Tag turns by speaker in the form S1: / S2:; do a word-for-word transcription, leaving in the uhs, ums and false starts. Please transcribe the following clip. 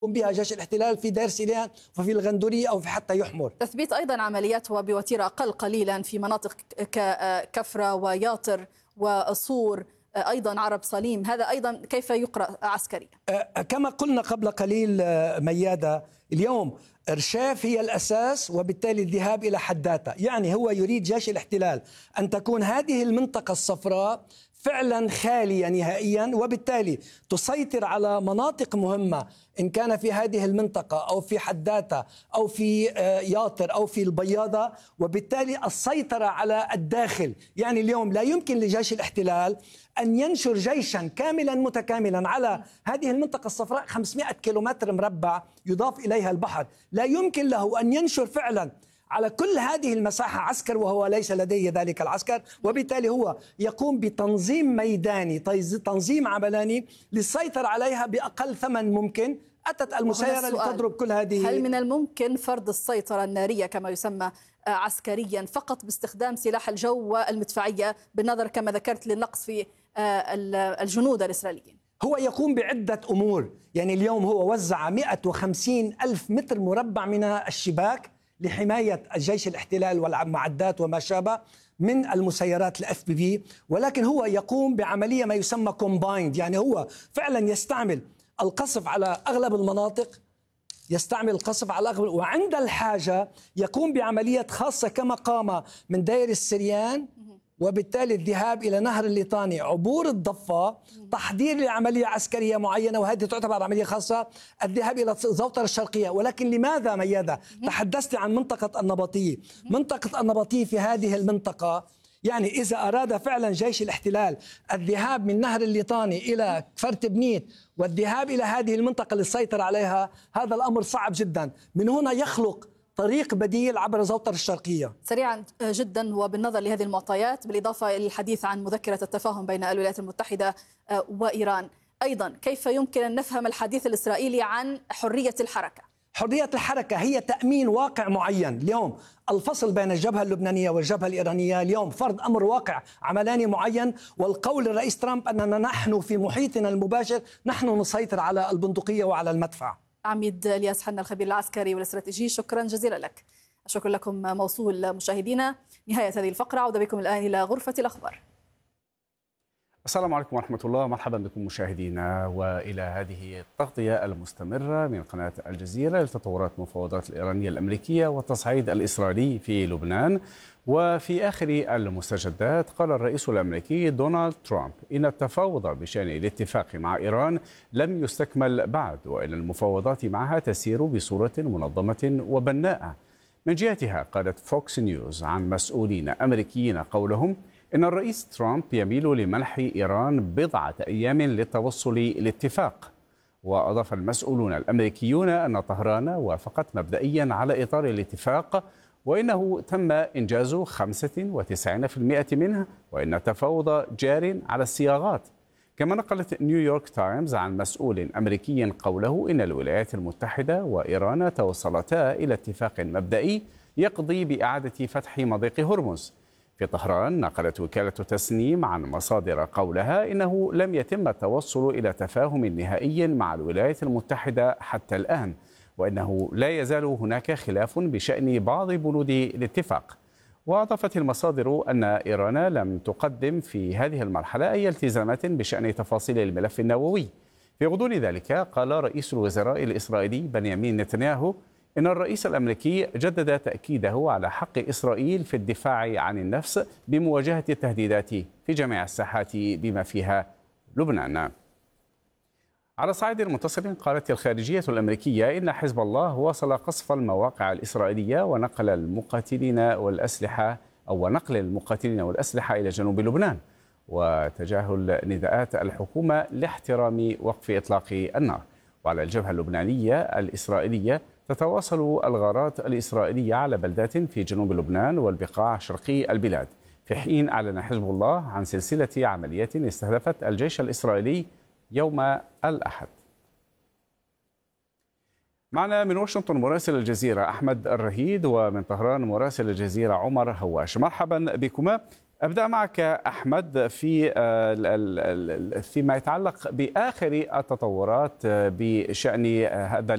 S1: بها جيش الاحتلال في دير سيلان وفي الغندورية أو في حتى يحمر.
S2: تثبيت أيضا عمليات وبوتيرة أقل قليلا في مناطق ككفرة وياطر وصور، أيضا عرب صليم، هذا أيضا كيف يقرأ عسكريا؟
S1: كما قلنا قبل قليل ميادة، اليوم إرشاف هي الأساس وبالتالي الذهاب إلى حداته. يعني هو يريد جيش الاحتلال أن تكون هذه المنطقة الصفراء فعلا خالية نهائيا، وبالتالي تسيطر على مناطق مهمة إن كان في هذه المنطقة أو في حداته أو في ياطر أو في البياضة، وبالتالي السيطرة على الداخل. يعني اليوم لا يمكن لجيش الاحتلال أن ينشر جيشا كاملا متكاملا على هذه المنطقة الصفراء خمسمائة كيلومتر مربع يضاف إليها البحر. لا يمكن له أن ينشر فعلا على كل هذه المساحة عسكر وهو ليس لديه ذلك العسكر، وبالتالي هو يقوم بتنظيم ميداني، تنظيم عملاني للسيطرة عليها بأقل ثمن ممكن. أتت المسيرة لتضرب كل هذه.
S2: هل من الممكن فرض السيطرة النارية كما يسمى عسكريا فقط باستخدام سلاح الجو والمدفعية، بالنظر كما ذكرت للنقص في الجنود الإسرائيليين؟
S1: هو يقوم بعدة أمور. يعني اليوم هو وزع مئة وخمسين ألف متر مربع من الشباك لحماية الجيش الاحتلال والمعدات وما شابه من المسيرات الاف بي في، ولكن هو يقوم بعملية ما يسمى كومبايند. يعني هو فعلا يستعمل القصف على أغلب المناطق، يستعمل القصف على أغلب، وعند الحاجة يقوم بعملية خاصة كما قام من دير السريان، وبالتالي الذهاب إلى نهر الليطاني، عبور الضفة، تحضير لعملية عسكرية معينة وهذه تعتبر عملية خاصة، الذهاب إلى زوطر الشرقية. ولكن لماذا ميادة تحدثت عن منطقة النبطية؟ منطقة النبطية في هذه المنطقة، يعني إذا أراد فعلا جيش الاحتلال الذهاب من نهر الليطاني إلى كفر بنيت والذهاب إلى هذه المنطقة للسيطرة عليها، هذا الأمر صعب جدا. من هنا يخلق طريق بديل عبر زوطر الشرقية.
S2: سريعا جدا، وبالنظر لهذه المعطيات بالإضافة إلى الحديث عن مذكرة التفاهم بين الولايات المتحدة وإيران، أيضا كيف يمكن أن نفهم الحديث الإسرائيلي عن حرية الحركة؟
S1: حرية الحركة هي تأمين واقع معين. اليوم الفصل بين الجبهة اللبنانية والجبهة الإيرانية، اليوم فرض أمر واقع عملاني معين، والقول الرئيس ترامب أننا نحن في محيطنا المباشر نحن نسيطر على البندقية وعلى المدفع.
S2: عميد الياس حنا الخبير العسكري والاستراتيجي، شكرا جزيلا لك. الشكر لكم موصول مشاهدينا. نهاية هذه الفقرة، عودة بكم الآن إلى غرفة الأخبار.
S3: السلام عليكم ورحمة الله، مرحبا بكم مشاهدينا وإلى هذه التغطية المستمرة من قناة الجزيرة لتطورات المفاوضات الإيرانية الأمريكية والتصعيد الإسرائيلي في لبنان. وفي آخر المستجدات قال الرئيس الأمريكي دونالد ترامب إن التفاوض بشأن الاتفاق مع إيران لم يستكمل بعد، وإن المفاوضات معها تسير بصورة منظمة وبناءة. من جهتها قالت فوكس نيوز عن مسؤولين أمريكيين قولهم إن الرئيس ترامب يميل لمنح إيران بضعة أيام للتوصل لاتفاق. وأضاف المسؤولون الأمريكيون أن طهران وافقت مبدئيا على إطار الاتفاق، وإنه تم إنجاز خمسة وتسعين بالمئة منه، وإن التفاوض جار على الصياغات. كما نقلت نيويورك تايمز عن مسؤول أمريكي قوله إن الولايات المتحدة وإيران توصلتا إلى اتفاق مبدئي يقضي بإعادة فتح مضيق هرمز. في طهران نقلت وكالة تسنيم عن مصادر قولها إنه لم يتم التوصل إلى تفاهم نهائي مع الولايات المتحدة حتى الآن، وإنه لا يزال هناك خلاف بشأن بعض بنود الاتفاق. وأضافت المصادر أن إيران لم تقدم في هذه المرحلة أي التزامات بشأن تفاصيل الملف النووي. في غضون ذلك قال رئيس الوزراء الإسرائيلي بنيامين نتنياهو إن الرئيس الأمريكي جدد تأكيده على حق إسرائيل في الدفاع عن النفس بمواجهة التهديدات في جميع الساحات بما فيها لبنان. على صعيد متصل قالت الخارجية الأمريكية إن حزب الله واصل قصف المواقع الإسرائيلية ونقل المقاتلين والأسلحة أو نقل المقاتلين والأسلحة إلى جنوب لبنان، وتجاهل نداءات الحكومة لاحترام وقف إطلاق النار. وعلى الجبهة اللبنانية الإسرائيلية تتواصل الغارات الإسرائيلية على بلدات في جنوب لبنان والبقاع شرقي البلاد، في حين أعلن حزب الله عن سلسلة عمليات استهدفت الجيش الإسرائيلي يوم الأحد. معنا من واشنطن مراسل الجزيرة أحمد الرهيد، ومن طهران مراسل الجزيرة عمر هواش. مرحبا بكما. أبدأ معك أحمد في فيما يتعلق بآخر التطورات بشأن هذا